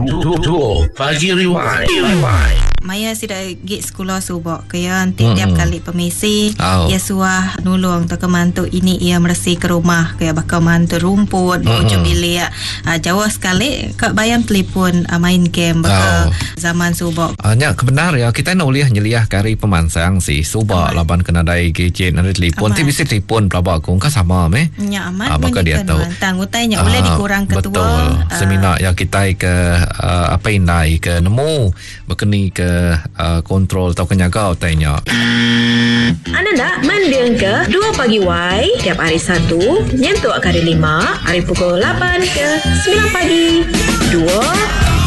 Dua Pagi Rewind. Maya sida git sekolah subak kaya tiap kali pemisi ia suah nulung tak kemantu ini ia bersih ke rumah kaya bakal mantu rumput ujung bilik jauh sekali kak bayam telefon main game bakal zaman subak nya kebenar ya kita nak uliah nyeliah kari pemansang si subak laban kena dai gadget ada telefon ti bisa telefon pelabak aku kan sama nya aman bakal dia tahu tangutainya boleh dikurang ketua betul seminar ya kita ke apa indai ke nemu berkeni ke kontrol atau kenyagau tanya. Anda nak mendeng ke 2 pagi Y tiap hari Sabtu nyentuh kali 5 hari pukul 8 ke 9 pagi 2